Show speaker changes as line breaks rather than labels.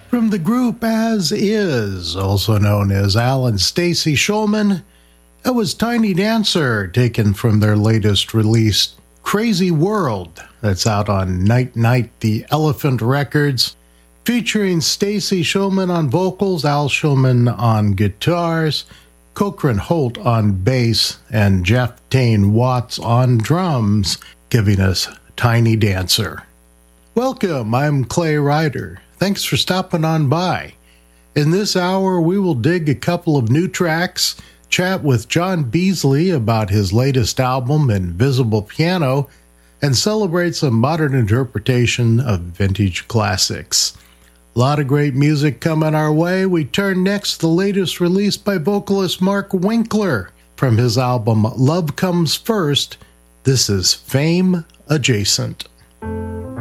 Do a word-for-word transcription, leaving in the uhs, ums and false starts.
From the group As Is, also known as Al and Stacy Shulman, that was Tiny Dancer, taken from their latest release, Crazy World, that's out on Night Night the Elephant Records, featuring Stacy Shulman on vocals, Al Shulman on guitars, Cochran Holt on bass, and Jeff Tane Watts on drums, giving us Tiny Dancer. Welcome, I'm Clay Ryder. Thanks for stopping on by. In this hour, we will dig a couple of new tracks, chat with John Beasley about his latest album, Invisible Piano, and celebrate some modern interpretation of vintage classics. A lot of great music coming our way. We turn next to the latest release by vocalist Mark Winkler from his album Love Comes First. This is Fame Adjacent.